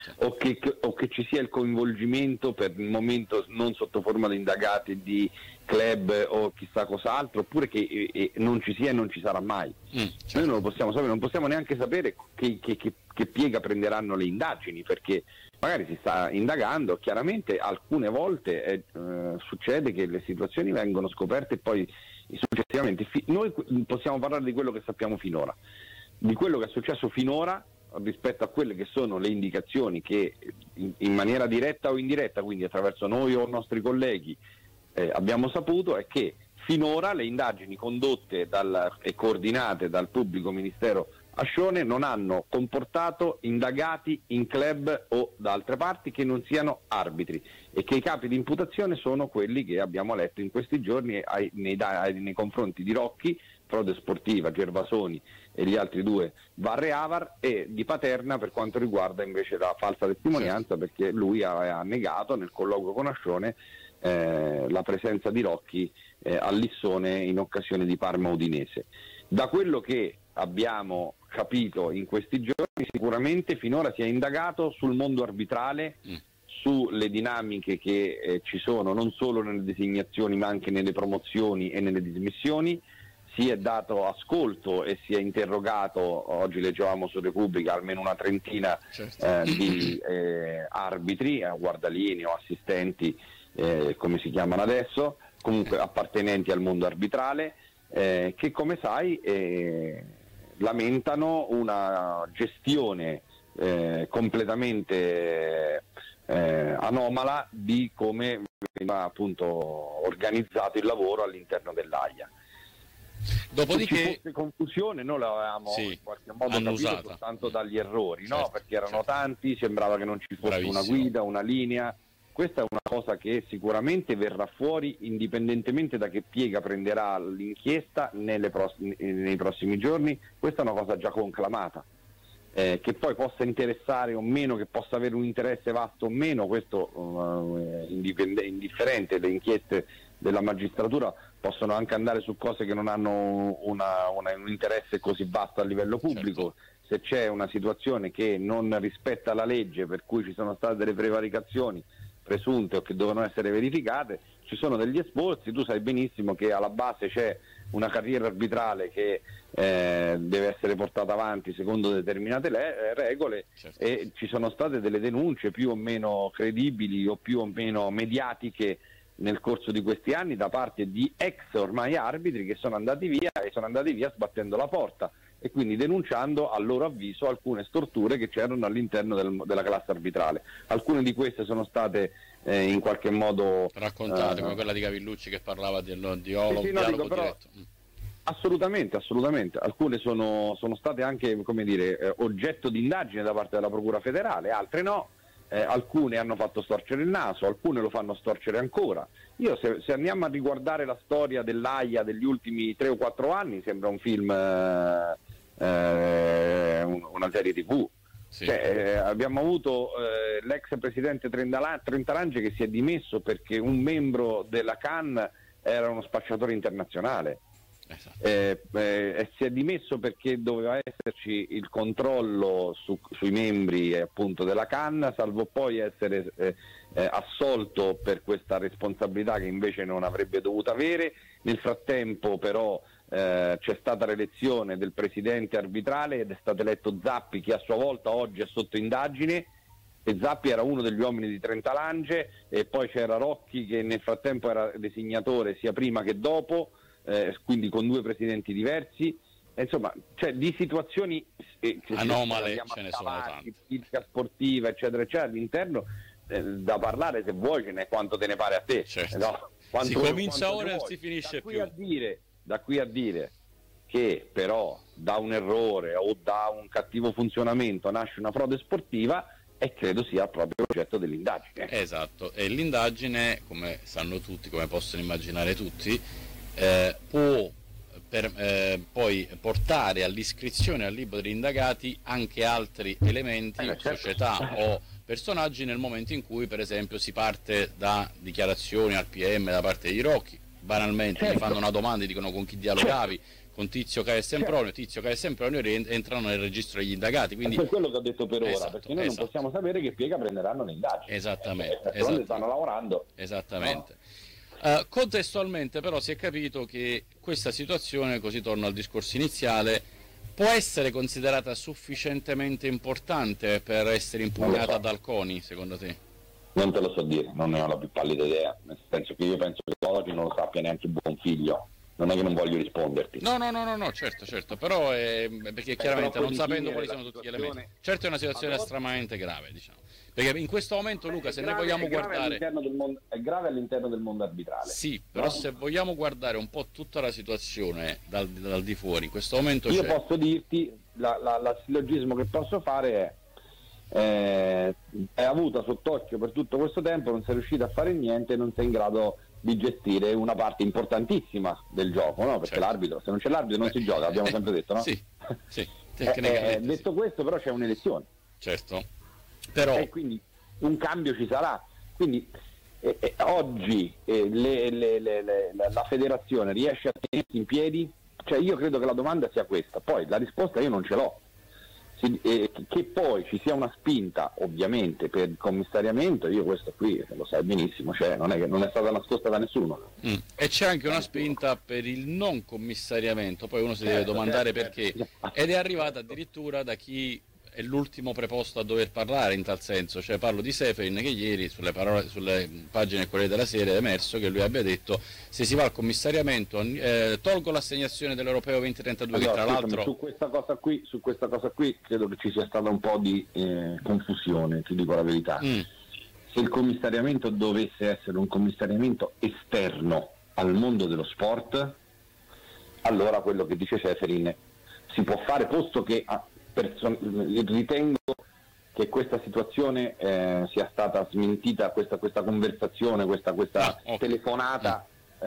o che ci sia il coinvolgimento per il momento non sotto forma di indagati di club o chissà cos'altro, oppure che non ci sia e non ci sarà mai. Certo. Noi non lo possiamo sapere, non possiamo neanche sapere che piega prenderanno le indagini, perché magari si sta indagando, chiaramente alcune volte succede che le situazioni vengono scoperte e poi successivamente noi possiamo parlare di quello che sappiamo finora, di quello che è successo finora rispetto a quelle che sono le indicazioni che in maniera diretta o indiretta, quindi attraverso noi o i nostri colleghi, abbiamo saputo, è che finora le indagini condotte e coordinate dal pubblico ministero Ascione non hanno comportato indagati in club o da altre parti che non siano arbitri, e che i capi di imputazione sono quelli che abbiamo letto in questi giorni nei confronti di Rocchi, Frode Sportiva, Gervasoni e gli altri due Varre e Avar, e di Paterna per quanto riguarda invece la falsa testimonianza, perché lui ha negato nel colloquio con Ascione la presenza di Rocchi a Lissone in occasione di Parma Udinese. Da quello che abbiamo capito in questi giorni, sicuramente finora si è indagato sul mondo arbitrale, sulle dinamiche che ci sono non solo nelle designazioni ma anche nelle promozioni e nelle dismissioni. Si è dato ascolto e si è interrogato, oggi leggevamo su Repubblica, almeno una trentina di arbitri, guardalinee o assistenti, come si chiamano adesso, comunque appartenenti al mondo arbitrale, che come sai lamentano una gestione completamente anomala di come veniva appunto organizzato il lavoro all'interno dell'AIA. Dopodiché, se ci fosse confusione noi l'avevamo in qualche modo capito soltanto dagli errori, no? Perché erano tanti, sembrava che non ci fosse una guida, una linea. Questa è una cosa che sicuramente verrà fuori indipendentemente da che piega prenderà l'inchiesta nei prossimi giorni. Questa è una cosa già conclamata. Che poi possa interessare o meno, che possa avere un interesse vasto o meno, questo è indifferente. Le inchieste della magistratura possono anche andare su cose che non hanno un interesse così vasto a livello pubblico. Se c'è una situazione che non rispetta la legge, per cui ci sono state delle prevaricazioni presunte o che devono essere verificate, ci sono degli esposti. Tu sai benissimo che alla base c'è una carriera arbitrale che deve essere portata avanti secondo determinate regole, e ci sono state delle denunce più o meno credibili o più o meno mediatiche nel corso di questi anni da parte di ex ormai arbitri che sono andati via, e sono andati via sbattendo la porta e quindi denunciando a loro avviso alcune storture che c'erano all'interno della classe arbitrale. Alcune di queste sono state in qualche modo raccontate, come quella di Cavillucci che parlava di dialogo diretto. Assolutamente. Alcune sono state anche, come dire, oggetto di indagine da parte della Procura federale, altre no. Alcune hanno fatto storcere il naso, alcune lo fanno storcere ancora. Io se andiamo a riguardare la storia dell'AIA degli ultimi 3 o 4 anni, sembra un film, una serie TV. Abbiamo avuto l'ex presidente Trentalange che si è dimesso perché un membro della CAN era uno spacciatore internazionale. Si è dimesso perché doveva esserci il controllo sui membri appunto della CAN, salvo poi essere assolto per questa responsabilità che invece non avrebbe dovuto avere. Nel frattempo però c'è stata l'elezione del presidente arbitrale ed è stato eletto Zappi, che a sua volta oggi è sotto indagine, e Zappi era uno degli uomini di Trentalange, e poi c'era Rocchi che nel frattempo era designatore sia prima che dopo, quindi con 2 presidenti diversi. Insomma, cioè di situazioni anomale ce ne sono tante, politica sportiva eccetera eccetera all'interno, da parlare se vuoi ce n'è quanto te ne pare a te, no? Si comincia ora e si finisce più. Da qui a dire che però da un errore o da un cattivo funzionamento nasce una frode sportiva, e credo sia proprio oggetto dell'indagine. Esatto, e l'indagine, come sanno tutti, come possono immaginare tutti, può poi portare all'iscrizione al libro degli indagati anche altri elementi, società o personaggi, nel momento in cui per esempio si parte da dichiarazioni al PM da parte di Rocchi. Banalmente gli fanno una domanda e dicono con chi dialogavi, con Tizio, Caio e Sempronio, Tizio, Caio e Sempronio entrano nel registro degli indagati. Quindi... È quello che ho detto per ora, esatto, perché noi non possiamo sapere che piega prenderanno le indagini. Esattamente. Stanno lavorando. Esattamente. Contestualmente però si è capito che questa situazione, così torno al discorso iniziale, può essere considerata sufficientemente importante per essere impugnata dal CONI, secondo te? Non te lo so dire, non ne ho la più pallida idea, nel senso che io penso che oggi non lo sappia neanche il buon figlio. Non è che non voglio risponderti. No, certo, però perché chiaramente non sapendo quali sono tutti gli elementi. Certo è una situazione estremamente grave, diciamo. Perché in questo momento, Luca, se noi vogliamo guardare... È grave all'interno del mondo arbitrale. Sì, però se vogliamo guardare un po' tutta la situazione dal di fuori, in questo momento io posso dirti, la sillogismo che posso fare è avuta sott'occhio per tutto questo tempo, non sei riuscito a fare niente, non sei in grado di gestire una parte importantissima del gioco, no? Perché l'arbitro, se non c'è l'arbitro non si gioca, abbiamo sempre detto, no? Sì, tecnicamente detto questo, però c'è un'elezione. Certo, però... E quindi un cambio ci sarà. Quindi oggi la federazione riesce a tenersi in piedi? Cioè io credo che la domanda sia questa, poi la risposta io non ce l'ho. Che poi ci sia una spinta ovviamente per il commissariamento, io questo qui lo sai benissimo, cioè non è stata nascosta da nessuno. E c'è anche una spinta per il non commissariamento, poi uno si deve domandare perché, ed è arrivata addirittura da chi è l'ultimo preposto a dover parlare in tal senso, cioè parlo di Seferin, che ieri sulle pagine del Corriere della Sera è emerso che lui abbia detto: se si va al commissariamento tolgo l'assegnazione dell'Europeo 2032, allora, che tra l'altro su questa cosa qui credo che ci sia stata un po' di confusione, ti dico la verità. Se il commissariamento dovesse essere un commissariamento esterno al mondo dello sport, allora quello che dice Seferin si può fare, posto che ritengo che questa situazione sia stata smentita, questa conversazione, questa telefonata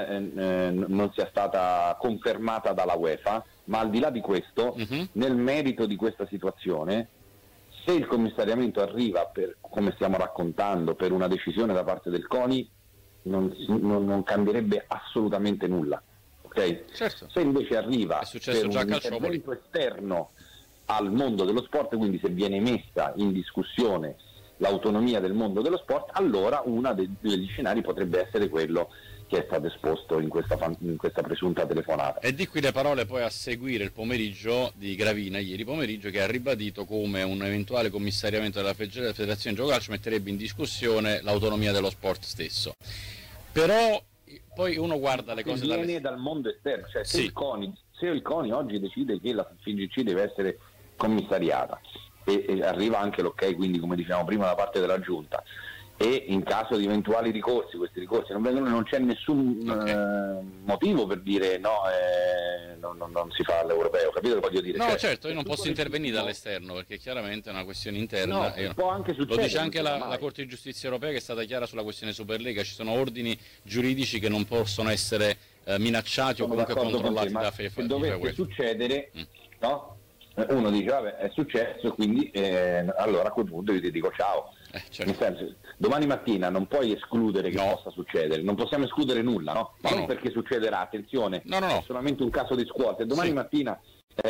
non sia stata confermata dalla UEFA, ma al di là di questo, nel merito di questa situazione, se il commissariamento arriva, come stiamo raccontando, per una decisione da parte del CONI, non cambierebbe assolutamente nulla, ok? Certo. Se invece arriva per già un intervento esterno al mondo dello sport, quindi se viene messa in discussione l'autonomia del mondo dello sport, allora uno degli scenari potrebbe essere quello che è stato esposto in questa presunta telefonata. E di qui le parole poi a seguire il pomeriggio di Gravina, ieri pomeriggio, che ha ribadito come un eventuale commissariamento della Federazione Gioco Calcio metterebbe in discussione l'autonomia dello sport stesso. Però poi uno guarda le cose viene dal mondo esterno, cioè se il CONI oggi decide che la FIGC deve essere commissariata e arriva anche l'ok, quindi come dicevamo prima da parte della giunta, e in caso di eventuali ricorsi, questi ricorsi non vengono, non c'è nessun motivo per dire no, non si fa all'europeo, capito che voglio dire? No, certo, io non posso intervenire dall'esterno perché chiaramente è una questione interna. Può anche succedere, lo dice anche la Corte di Giustizia Europea, che è stata chiara sulla questione Superlega: ci sono ordini giuridici che non possono essere minacciati o comunque controllati da FIFA. Se dovesse succedere, no? Uno dice vabbè è successo, quindi allora a quel punto io ti dico ciao. Certo. Nel senso, domani mattina non puoi escludere che possa succedere, non possiamo escludere nulla, no? Non perché succederà, attenzione, è solamente un caso di scuola. Se domani mattina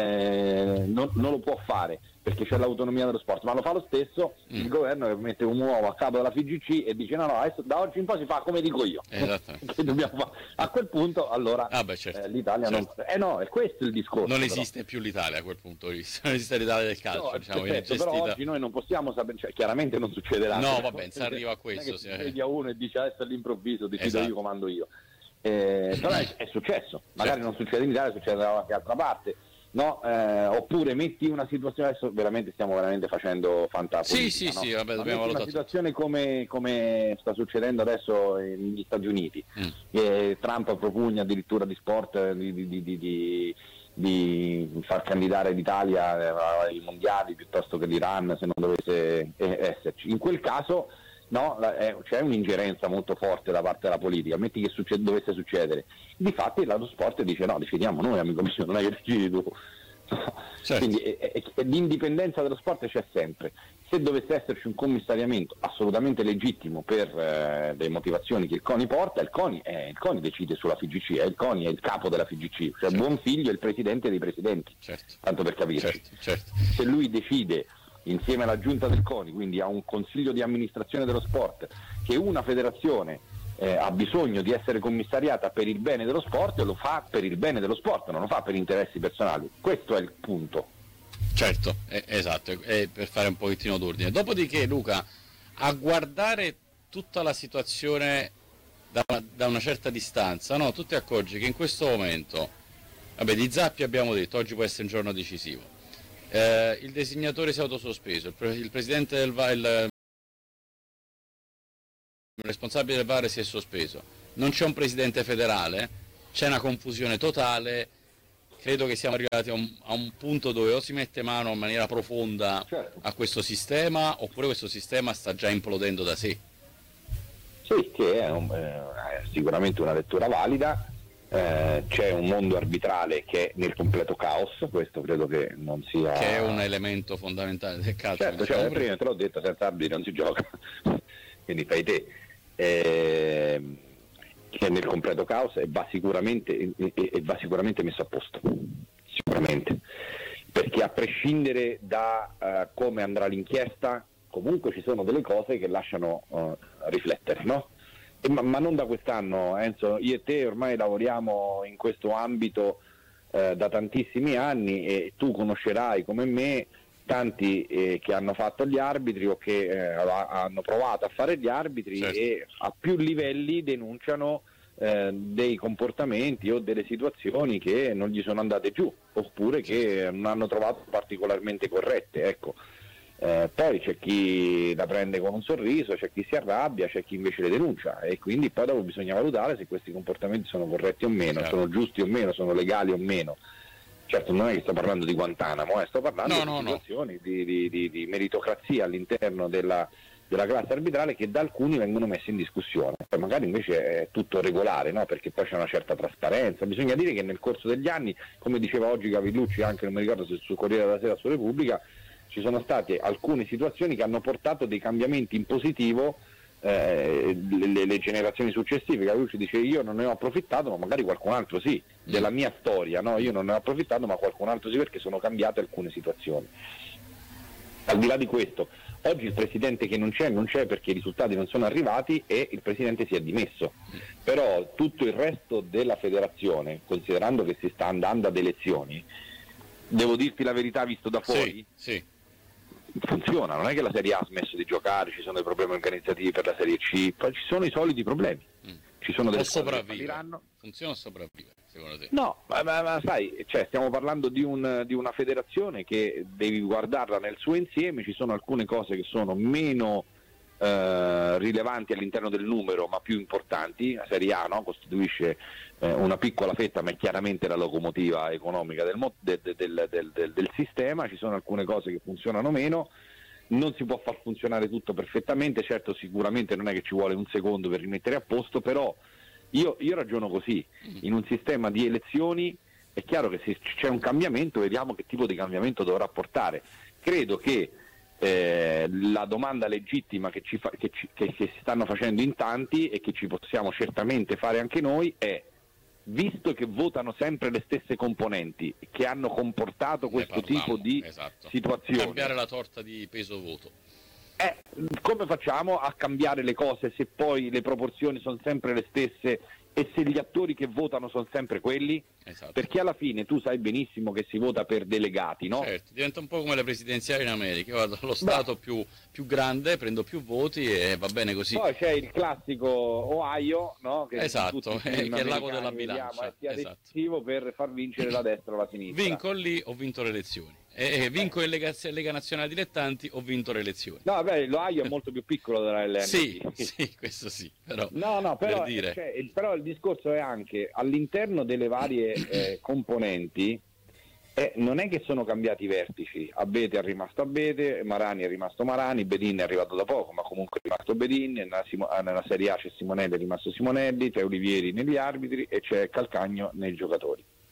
non lo può fare perché c'è l'autonomia dello sport, ma lo fa lo stesso, il governo mette un uomo a capo della FIGC e dice no, adesso, da oggi in poi si fa come dico io. Che dobbiamo fare. A quel punto allora l'Italia non... no, è questo il discorso. Non esiste più l'Italia a quel punto di vista, non esiste l'Italia del calcio, no, diciamo, perfetto, però oggi noi non possiamo sapere, cioè, chiaramente non succederà. No, va bene, si arriva a questo. Si vedi a uno e dice adesso all'improvviso decido io, comando io. Però è successo, magari non succede in Italia, succede da qualche altra parte. No, oppure metti una situazione, adesso stiamo veramente facendo fantapolitica. Sì, vabbè, dobbiamo valutare. Una situazione come sta succedendo adesso negli Stati Uniti. Trump propugna addirittura di sport di far candidare l'Italia ai mondiali piuttosto che l'Iran, se non dovesse esserci. In quel caso c'è un'ingerenza molto forte da parte della politica, metti che dovesse succedere. Difatti lo sport dice no, decidiamo noi, amico mio, non è che decidi tu. Certo. Quindi l'indipendenza dello sport c'è sempre. Se dovesse esserci un commissariamento assolutamente legittimo per le motivazioni che il CONI porta, il CONI decide sulla FIGC, il CONI è il capo della FIGC, cioè certo. Buonfiglio è il presidente dei presidenti, certo. tanto per capirci. Certo, certo. Se lui decide insieme alla giunta del CONI, quindi a un consiglio di amministrazione dello sport, che una federazione ha bisogno di essere commissariata per il bene dello sport, lo fa per il bene dello sport, non lo fa per interessi personali. Questo è il punto. Certo, esatto, per fare un pochettino d'ordine. Dopodiché, Luca, a guardare tutta la situazione da una certa distanza, no? Tu ti accorgi che in questo momento, vabbè, di Zappi abbiamo detto, oggi può essere un giorno decisivo. Il designatore si è autosospeso, il presidente del VAR, il responsabile del VAR si è sospeso, non c'è un presidente federale, c'è una confusione totale. Credo che siamo arrivati a un punto dove o si mette mano in maniera profonda a questo sistema, oppure questo sistema sta già implodendo da sé. Sì, che è sicuramente una lettura valida. C'è un mondo arbitrale che è nel completo caos, questo credo che non sia... Che è un elemento fondamentale del calcio. Certo, cioè, prima te l'ho detto, senza arbitri non si gioca, quindi fai te. Che è nel completo caos e va sicuramente messo a posto, sicuramente, perché a prescindere da come andrà l'inchiesta, comunque ci sono delle cose che lasciano riflettere, no? Ma non da quest'anno, Enzo, io e te ormai lavoriamo in questo ambito da tantissimi anni e tu conoscerai come me tanti che hanno fatto gli arbitri o che hanno provato a fare gli arbitri, certo, e a più livelli denunciano dei comportamenti o delle situazioni che non gli sono andate giù oppure che non hanno trovato particolarmente corrette, ecco. Poi c'è chi la prende con un sorriso, c'è chi si arrabbia, c'è chi invece le denuncia e quindi poi dopo bisogna valutare se questi comportamenti sono corretti o meno, certo, sono giusti o meno, sono legali o meno. Certo, non è che sto parlando di Guantanamo, sto parlando di situazioni di meritocrazia all'interno della classe arbitrale che da alcuni vengono messi in discussione. Poi magari invece è tutto regolare, no? Perché poi c'è una certa trasparenza. Bisogna dire che nel corso degli anni, come diceva oggi Cavillucci, anche non mi ricordo se sul Corriere della Sera o su Repubblica, ci sono state alcune situazioni che hanno portato dei cambiamenti in positivo. Le generazioni successive, Cavillucci dice io non ne ho approfittato, ma magari qualcun altro sì, della mia storia, no? Io non ne ho approfittato, ma qualcun altro sì, perché sono cambiate alcune situazioni. Al di là di questo, oggi il presidente che non c'è perché i risultati non sono arrivati e il presidente si è dimesso, però tutto il resto della federazione, considerando che si sta andando ad elezioni, devo dirti la verità visto da fuori, sì. Funziona, non è che la Serie A ha smesso di giocare, ci sono dei problemi organizzativi per la Serie C, poi ci sono i soliti problemi. Ci sono delle squadre che falliranno. Funziona o sopravvive, secondo te? No, ma sai, cioè, stiamo parlando di una federazione che devi guardarla nel suo insieme, ci sono alcune cose che sono meno rilevanti all'interno del numero ma più importanti. La Serie A, no, costituisce una piccola fetta ma è chiaramente la locomotiva economica del sistema, ci sono alcune cose che funzionano meno, non si può far funzionare tutto perfettamente, certo sicuramente non è che ci vuole un secondo per rimettere a posto, però io ragiono così, in un sistema di elezioni è chiaro che se c'è un cambiamento vediamo che tipo di cambiamento dovrà portare. Credo che la domanda legittima che si stanno facendo in tanti e che ci possiamo certamente fare anche noi è: visto che votano sempre le stesse componenti che hanno comportato questo tipo di situazione, cambiare la torta di peso voto, come facciamo a cambiare le cose se poi le proporzioni sono sempre le stesse e se gli attori che votano sono sempre quelli? Esatto. Perché alla fine tu sai benissimo che si vota per delegati, no? Certo, diventa un po' come le presidenziali in America, io vado allo Stato più grande, prendo più voti e va bene così. Poi c'è il classico Ohio, no? Che esatto, che è il lago della bilancia, sia decisivo per far vincere la destra o la sinistra. Vinco lì, ho vinto le elezioni. Vinco in Lega Nazionale Dilettanti, ho vinto le elezioni. No, l'Ohio è molto più piccolo della LNP. Sì, questo sì, però. No, però, per dire. Però il discorso è anche all'interno delle varie componenti, non è che sono cambiati i vertici. Abete è rimasto Abete, Marani è rimasto Marani, Bedin è arrivato da poco, ma comunque è rimasto Bedin, nella Serie A c'è Simonelli, è rimasto Simonelli, c'è Olivieri negli arbitri e c'è Calcagno nei giocatori.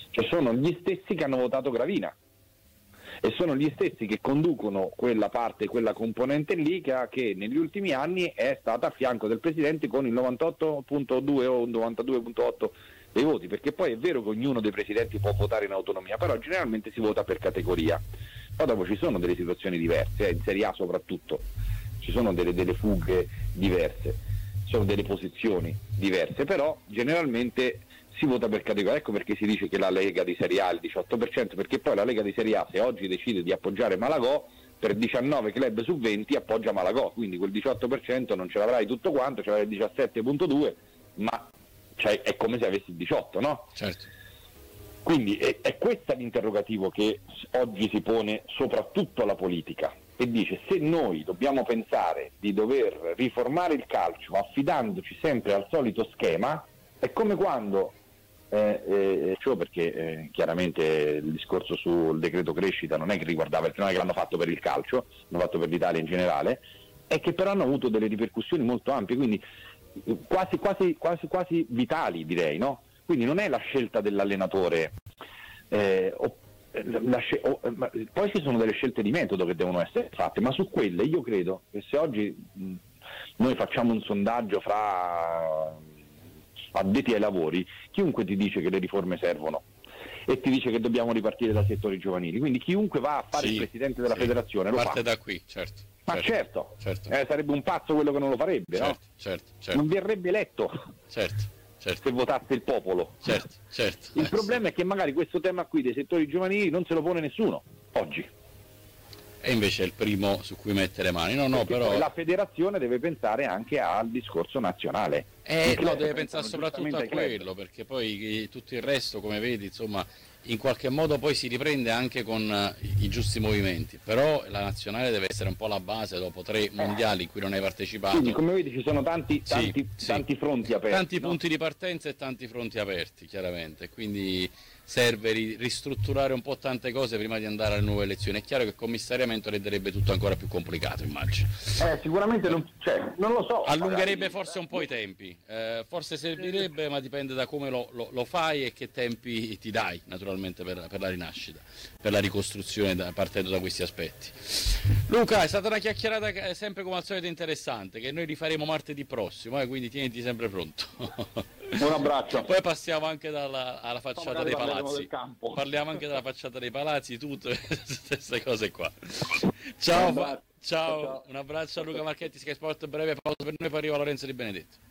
Cioè sono gli stessi che hanno votato Gravina e sono gli stessi che conducono quella parte, quella componente lì che negli ultimi anni è stata a fianco del Presidente con il 98.2 o 92.8 dei voti, perché poi è vero che ognuno dei Presidenti può votare in autonomia, però generalmente si vota per categoria. Poi dopo ci sono delle situazioni diverse, in Serie A soprattutto, ci sono delle fughe diverse, sono delle posizioni diverse, però generalmente si vota per categoria. Ecco perché si dice che la Lega di Serie A è il 18%, perché poi la Lega di Serie A, se oggi decide di appoggiare Malagò, per 19 club su 20 appoggia Malagò, quindi quel 18% non ce l'avrai tutto quanto, ce l'avrai il 17.2, ma cioè, è come se avessi il 18, no? Certo. Quindi è questo l'interrogativo che oggi si pone soprattutto alla politica, e dice: se noi dobbiamo pensare di dover riformare il calcio affidandoci sempre al solito schema, è come quando perché chiaramente il discorso sul decreto crescita non è che riguardava, perché non è che l'hanno fatto per il calcio, l'hanno fatto per l'Italia in generale, è che però hanno avuto delle ripercussioni molto ampie, quindi quasi vitali, direi, no? Quindi non è la scelta dell'allenatore, poi ci sono delle scelte di metodo che devono essere fatte, ma su quelle io credo che se oggi noi facciamo un sondaggio fra addetti ai lavori, chiunque ti dice che le riforme servono e ti dice che dobbiamo ripartire dai settori giovanili, quindi chiunque va a fare il presidente della federazione lo parte fa. da qui, certo. Ma certo. Sarebbe un pazzo quello che non lo farebbe, no? Certo. Non verrebbe eletto se votasse il popolo. Certo. Il problema è che magari questo tema qui dei settori giovanili non se lo pone nessuno oggi. E invece è il primo su cui mettere mani. Però la federazione deve pensare anche al discorso nazionale. Deve pensare soprattutto a quello, perché poi tutto il resto, come vedi, insomma, in qualche modo poi si riprende anche con i giusti movimenti, però la nazionale deve essere un po' la base dopo 3 mondiali in cui non hai partecipato. Quindi come vedi ci sono tanti fronti aperti. Tanti punti di partenza e tanti fronti aperti, chiaramente, quindi serve ristrutturare un po' tante cose prima di andare alle nuove elezioni. È chiaro che il commissariamento renderebbe tutto ancora più complicato, immagino. Sicuramente non lo so. Allungherebbe forse un po' i tempi, forse servirebbe, ma dipende da come lo fai e che tempi ti dai, naturalmente, per la rinascita, per la ricostruzione partendo da questi aspetti. Luca, è stata una chiacchierata sempre come al solito interessante, che noi rifaremo martedì prossimo, quindi tieniti sempre pronto. Un abbraccio. Poi passiamo anche alla facciata dei palazzi. Parliamo anche della facciata dei palazzi, tutte queste cose qua. Ciao, un abbraccio a Luca Marchetti, Sky Sport, breve pausa per noi, poi arriva Lorenzo Di Benedetto.